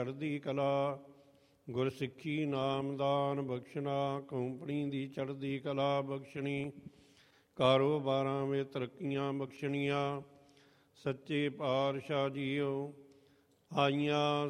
ਚੜ੍ਹਦੀ ਕਲਾ। ਗੁਰਸਿੱਖੀ ਨਾਮਦਾਨ ਬਖਸ਼ਣਾ, ਕੰਪਣੀ ਦੀ ਚੜ੍ਹਦੀ ਕਲਾ ਬਖਸ਼ਣੀ। ਕਾਰੋਬਾਰਾਂ ਵਿੱਚ ਤਰੱਕੀਆਂ ਬਖਸ਼ਣੀਆਂ। ਸੱਚੇ ਪਾਤਸ਼ਾਹ ਜੀਓ, ਆਈਆਂ